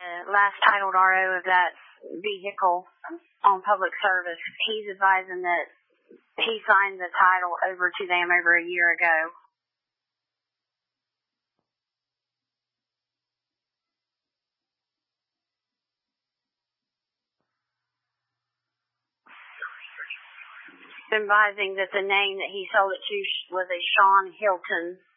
last titled RO of that vehicle on public service. He's advising that he signed the title over to them over a year ago. Advising that the name that he sold it to was a Sean Hilton.